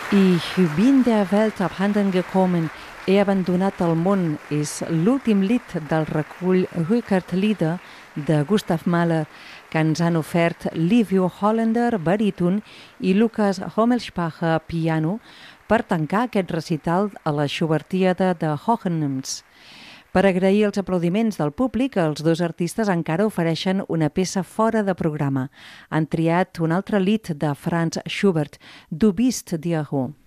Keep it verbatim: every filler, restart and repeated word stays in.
Ich bin der Welt abhanden gekommen, he abandonat el món és l'últim lied del recull Rückert-Lieder de Gustav Mahler, que ens han ofert Livio Hollander, baríton, i Lukas Hommelspacher, piano, per tancar aquest recital a la Schubertiade de Hohenems. Per agrair els aplaudiments del públic, els dos artistes encara ofereixen una peça fora de programa. Han triat un altre lied de Franz Schubert, Du bist dir Ruhe.